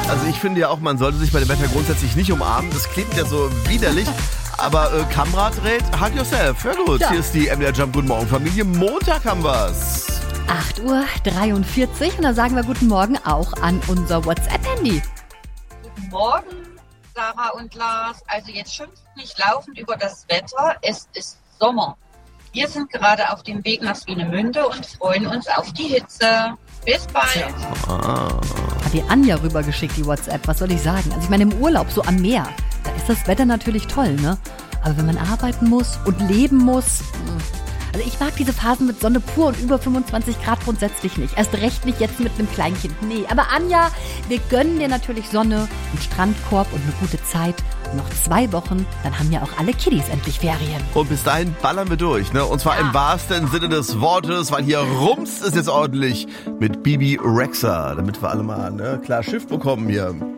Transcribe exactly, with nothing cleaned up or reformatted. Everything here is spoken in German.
Also ich finde ja auch, man sollte sich bei dem Wetter grundsätzlich nicht umarmen. Das klingt ja so widerlich. Aber äh, Kamrat rät, hug yourself. Ja gut, ja. Hier ist die M D R Jump Guten Morgen Familie. Montag haben wir's. acht Uhr dreiundvierzig und da sagen wir guten Morgen auch an unser WhatsApp-Handy. Guten Morgen, Sarah und Lars. Also jetzt schimpft nicht laufend über das Wetter. Es ist Sommer. Wir sind gerade auf dem Weg nach Swinemünde und freuen uns auf die Hitze. Bis bald. Ah. Hat die Anja rübergeschickt, die WhatsApp. Was soll ich sagen? Also ich meine, im Urlaub, so am Meer, da ist das Wetter natürlich toll, ne? Aber wenn man arbeiten muss und leben muss... Also ich mag diese Phasen mit Sonne pur und über fünfundzwanzig Grad grundsätzlich nicht. Erst recht nicht jetzt mit einem Kleinkind. Nee, aber Anja, wir gönnen dir natürlich Sonne, einen Strandkorb und eine gute Zeit. Noch zwei Wochen, dann haben ja auch alle Kiddies endlich Ferien. Und bis dahin ballern wir durch, ne? Und zwar ja. im wahrsten Sinne des Wortes, weil hier rumst es jetzt ordentlich mit Bibi Rexha, damit wir alle mal, ne, klar Schiff bekommen hier.